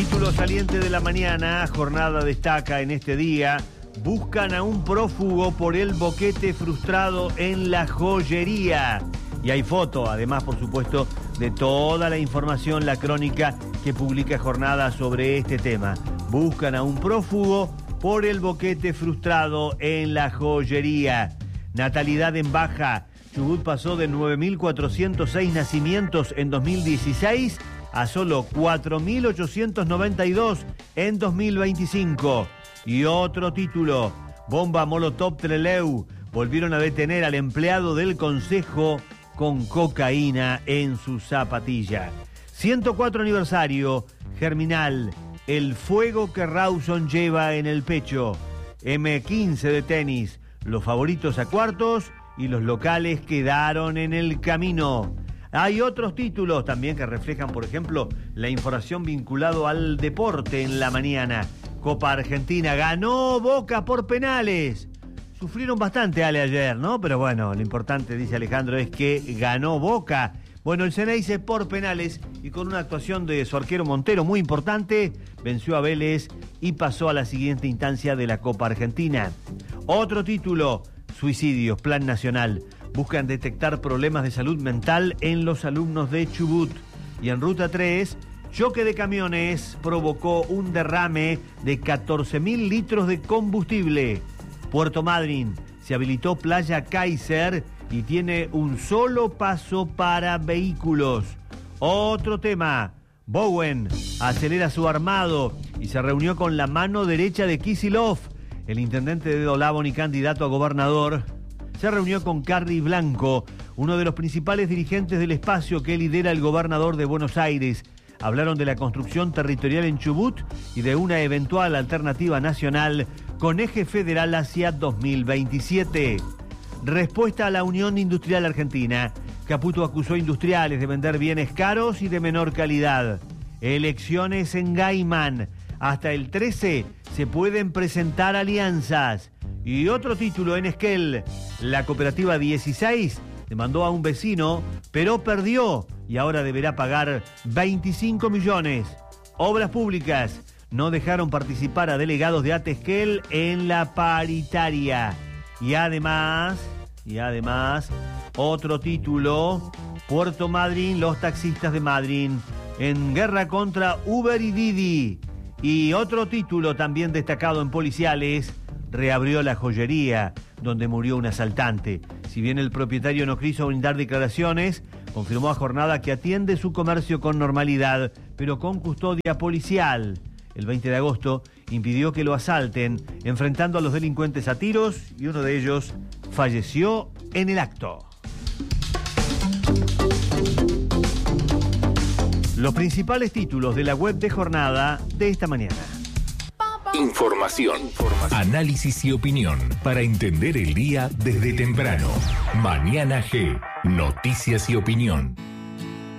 Título saliente de la mañana, Jornada destaca en este día: buscan a un prófugo por el boquete frustrado en la joyería. Y hay foto, además, por supuesto, de toda la información, la crónica que publica Jornada sobre este tema. Buscan a un prófugo por el boquete frustrado en la joyería. Natalidad en baja. Chubut pasó de 9.406 nacimientos en 2016 a solo 4.892 en 2025. Y otro título: bomba Molotov Trelew. Volvieron a detener al empleado del Consejo con cocaína en su zapatilla. 104 aniversario, Germinal, el fuego que Rawson lleva en el pecho. M15 de tenis, los favoritos a cuartos y los locales quedaron en el camino. Hay otros títulos también que reflejan, por ejemplo, la información vinculado al deporte en la mañana. Copa Argentina, ganó Boca por penales. Sufrieron bastante, Ale, ayer, ¿no? Pero bueno, lo importante, dice Alejandro, es que ganó Boca. Bueno, el Ceneice por penales y con una actuación de su arquero Montero muy importante, venció a Vélez y pasó a la siguiente instancia de la Copa Argentina. Otro título: suicidios, Plan Nacional. Buscan detectar problemas de salud mental en los alumnos de Chubut. Y en Ruta 3, choque de camiones provocó un derrame de 14.000 litros de combustible. Puerto Madryn, se habilitó Playa Kaiser y tiene un solo paso para vehículos. Otro tema: Bowen acelera su armado y se reunió con la mano derecha de Kicillof. El intendente de Dolabón y candidato a gobernador se reunió con Carri Blanco, uno de los principales dirigentes del espacio que lidera el gobernador de Buenos Aires. Hablaron de la construcción territorial en Chubut y de una eventual alternativa nacional con eje federal hacia 2027. Respuesta a la Unión Industrial Argentina. Caputo acusó a industriales de vender bienes caros y de menor calidad. Elecciones en Gaiman. Hasta el 13 se pueden presentar alianzas. Y otro título en Esquel: la cooperativa 16 demandó a un vecino, pero perdió y ahora deberá pagar 25 millones. Obras públicas no dejaron participar a delegados de ATESQUEL en la paritaria. Y además, otro título: Puerto Madryn, los taxistas de Madryn en guerra contra Uber y Didi. Y otro título también destacado en policiales: reabrió la joyería donde murió un asaltante. Si bien el propietario no quiso brindar declaraciones, confirmó a Jornada que atiende su comercio con normalidad, pero con custodia policial. El 20 de agosto impidió que lo asalten, enfrentando a los delincuentes a tiros, y uno de ellos falleció en el acto. Los principales títulos de la web de Jornada de esta mañana. Información, análisis y opinión para entender el día desde temprano. Mañana G, noticias y opinión.